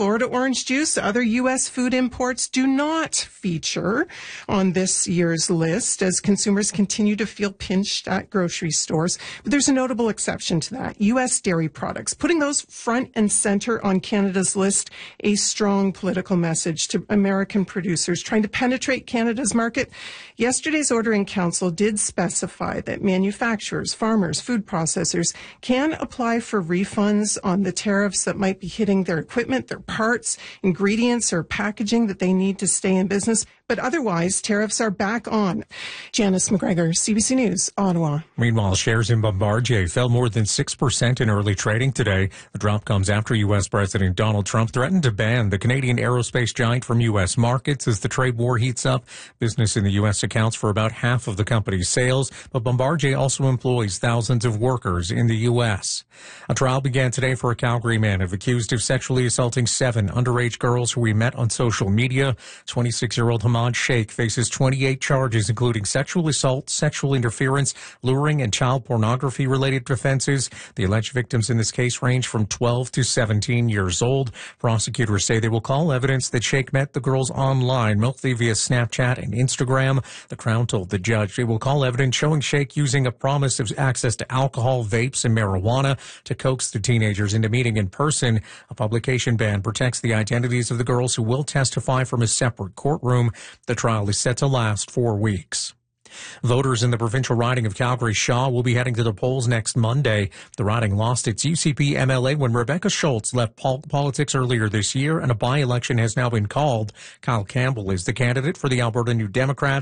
Florida orange juice, other U.S. food imports do not feature on this year's list as consumers continue to feel pinched at grocery stores. But there's a notable exception to that. U.S. dairy products, putting those front and center on Canada's list, a strong political message to American producers trying to penetrate Canada's market. Yesterday's order in council did specify that manufacturers, farmers, food processors can apply for refunds on the tariffs that might be hitting their equipment, their parts, ingredients, or packaging that they need to stay in business. But otherwise, tariffs are back on. Janice McGregor, CBC News, Ottawa. Meanwhile, shares in Bombardier fell more than 6% in early trading today. The drop comes after U.S. President Donald Trump threatened to ban the Canadian aerospace giant from U.S. markets as the trade war heats up. Business in the U.S. accounts for about half of the company's sales, but Bombardier also employs thousands of workers in the U.S. A trial began today for a Calgary man accused of sexually assaulting 7 underage girls who he met on social media. 26-year-old Hamad Sheikh faces 28 charges, including sexual assault, sexual interference, luring, and child pornography-related offenses. The alleged victims in this case range from 12 to 17 years old. Prosecutors say they will call evidence that Sheikh met the girls online, mostly via Snapchat and Instagram. The Crown told the judge they will call evidence showing Sheikh using a promise of access to alcohol, vapes, and marijuana to coax the teenagers into meeting in person. A publication ban protects the identities of the girls who will testify from a separate courtroom. The trial is set to last 4 weeks. Voters in the provincial riding of Calgary-Shaw will be heading to the polls next Monday. The riding lost its UCP MLA when Rebecca Schultz left politics earlier this year, and a by-election has now been called. Kyle Campbell is the candidate for the Alberta New Democrats.